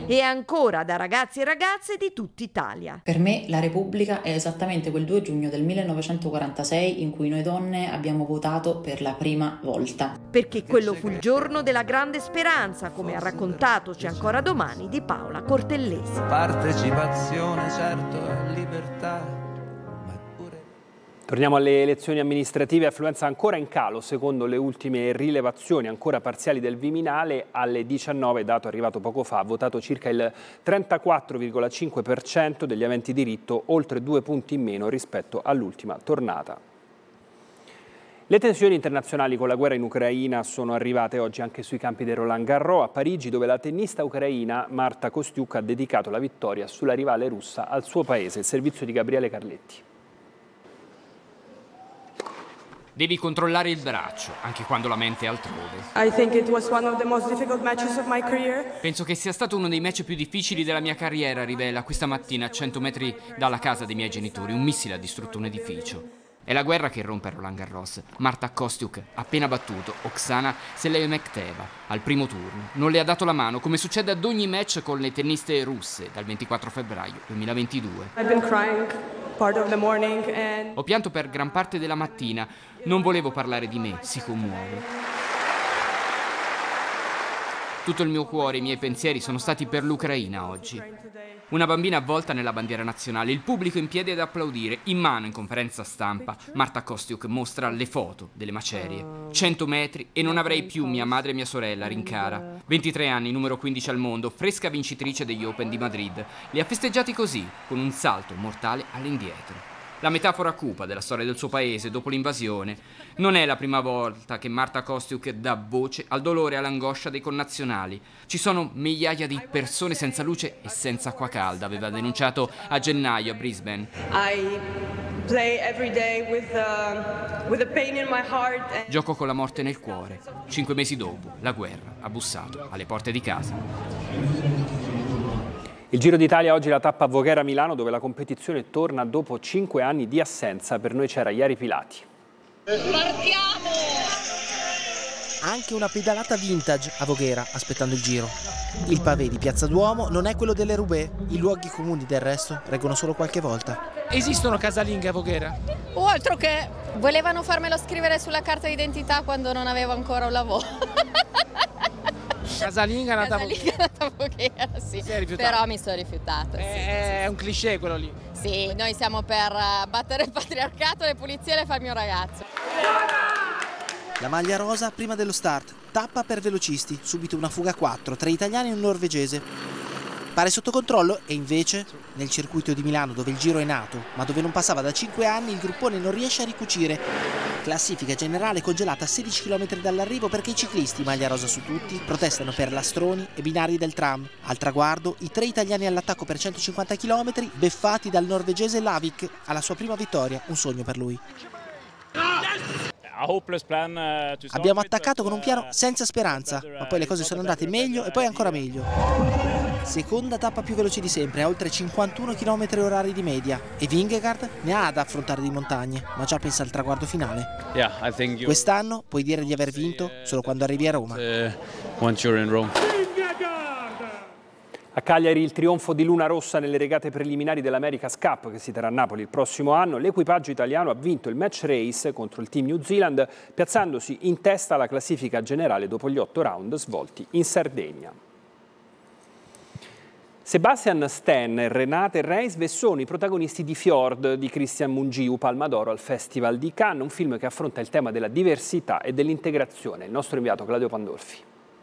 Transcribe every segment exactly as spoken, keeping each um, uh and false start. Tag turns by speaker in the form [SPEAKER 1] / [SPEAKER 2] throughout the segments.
[SPEAKER 1] e ancora da ragazzi e ragazze di tutta Italia.
[SPEAKER 2] Per me la Repubblica è esattamente quel due giugno del millenovecentoquarantasei in cui noi donne abbiamo votato per la prima volta.
[SPEAKER 1] Perché quello fu il giorno della grande speranza, come ha raccontatoci ancora domani di Paola Cortellesi.
[SPEAKER 3] Partecipazione, certo, è libertà.
[SPEAKER 4] Torniamo alle elezioni amministrative, affluenza ancora in calo secondo le ultime rilevazioni ancora parziali del Viminale. Alle diciannove, dato arrivato poco fa, ha votato circa il trentaquattro virgola cinque per cento degli aventi diritto, oltre due punti in meno rispetto all'ultima tornata. Le tensioni internazionali con la guerra in Ucraina sono arrivate oggi anche sui campi del Roland Garros a Parigi, dove la tennista ucraina Marta Kostyuk ha dedicato la vittoria sulla rivale russa al suo paese. Il servizio di Gabriele Carletti.
[SPEAKER 5] Devi controllare il braccio, anche quando la mente è altrove.
[SPEAKER 6] I think it was one of the most difficult matches of my career.
[SPEAKER 5] Penso che sia stato uno dei match più difficili della mia carriera, rivela questa mattina a cento metri dalla casa dei miei genitori. Un missile ha distrutto un edificio. È la guerra che rompe Roland Garros. Marta Kostyuk ha appena battuto Oksana Selemekteva al primo turno. Non le ha dato la mano, come succede ad ogni match con le tenniste russe dal ventiquattro febbraio duemilaventidue.
[SPEAKER 6] I've been crying part of the morning and...
[SPEAKER 5] Ho pianto per gran parte della mattina. Non volevo parlare di me, si commuove. Tutto il mio cuore e i miei pensieri sono stati per l'Ucraina oggi. Una bambina avvolta nella bandiera nazionale, il pubblico in piedi ad applaudire. In mano, in conferenza stampa, Marta Kostyuk mostra le foto delle macerie. cento metri e non avrei più mia madre e mia sorella, rincara. ventitré anni, numero quindici al mondo, fresca vincitrice degli Open di Madrid. Li ha festeggiati così, con un salto mortale all'indietro. La metafora cupa della storia del suo paese dopo l'invasione. Non è la prima volta che Marta Kostyuk dà voce al dolore e all'angoscia dei connazionali. Ci sono migliaia di persone senza luce e senza acqua calda, aveva denunciato a gennaio a Brisbane.
[SPEAKER 6] I play every day with, uh, with a pain in my heart. And...
[SPEAKER 5] Gioco con la morte nel cuore. Cinque mesi dopo, la guerra ha bussato alle porte di casa.
[SPEAKER 4] Il Giro d'Italia oggi la tappa a Voghera-Milano, dove la competizione torna dopo cinque anni di assenza. Per noi c'era Iari Pilati.
[SPEAKER 7] Partiamo! Anche una pedalata vintage a Voghera, aspettando il Giro. Il pavé di Piazza Duomo non è quello delle Roubaix, i luoghi comuni del resto reggono solo qualche volta.
[SPEAKER 8] Esistono casalinghe a Voghera?
[SPEAKER 9] O altro che volevano farmelo scrivere sulla carta d'identità quando non avevo ancora un lavoro.
[SPEAKER 8] Casalinga è nata
[SPEAKER 9] a Voghera, sì. Però mi sono rifiutato.
[SPEAKER 8] È,
[SPEAKER 9] sì,
[SPEAKER 8] è un cliché quello lì.
[SPEAKER 9] Sì, noi siamo per battere il patriarcato, le pulizie le fa il mio ragazzo.
[SPEAKER 7] La maglia rosa prima dello start, tappa per velocisti, subito una fuga a quattro, tre italiani e un norvegese. Pare sotto controllo e invece nel circuito di Milano, dove il Giro è nato, ma dove non passava da cinque anni, il gruppone non riesce a ricucire. Classifica generale congelata a sedici chilometri dall'arrivo perché i ciclisti, maglia rosa su tutti, protestano per lastroni e binari del tram. Al traguardo, i tre italiani all'attacco per centocinquanta chilometri, beffati dal norvegese Lavik alla sua prima vittoria, un sogno per lui. Abbiamo attaccato con un piano senza speranza, ma poi le cose sono andate meglio e poi ancora meglio. Seconda tappa più veloce di sempre, a oltre cinquantuno chilometri orari di media, e Vingegaard ne ha ad affrontare di montagne, ma già pensa al traguardo finale. Quest'anno puoi dire di aver vinto solo quando arrivi a Roma.
[SPEAKER 4] A Cagliari il trionfo di Luna Rossa nelle regate preliminari dell'America's Cup, che si terrà a Napoli il prossimo anno. L'equipaggio italiano ha vinto il match race contro il team New Zealand, piazzandosi in testa alla classifica generale dopo gli otto round svolti in Sardegna. Sebastian Stan e Renate Reisve sono i protagonisti di Fjord di Christian Mungiu, Palma d'Oro al Festival di Cannes, un film che affronta il tema della diversità e dell'integrazione. Il nostro inviato Claudio Pandolfi.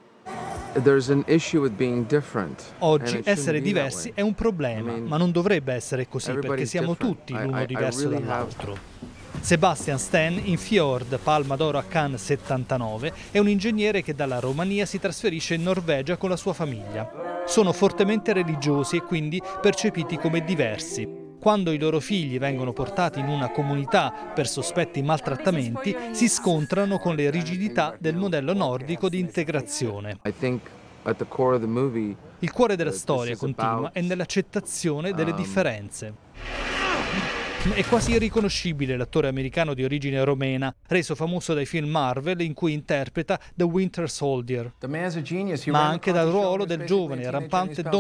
[SPEAKER 10] Oggi essere diversi è un problema, ma non dovrebbe essere così perché siamo tutti l'uno diverso dall'altro. Sebastian Stan in Fjord, Palma d'Oro a Cannes settantanove, è un ingegnere che dalla Romania si trasferisce in Norvegia con la sua famiglia. Sono fortemente religiosi e quindi percepiti come diversi. Quando i loro figli vengono portati in una comunità per sospetti maltrattamenti, si scontrano con le rigidità del modello nordico di integrazione. Il cuore della storia, continua, è nell'accettazione delle differenze. È quasi irriconoscibile l'attore americano di origine romena, reso famoso dai film Marvel in cui interpreta The Winter Soldier, ma anche dal ruolo del giovane e rampante Don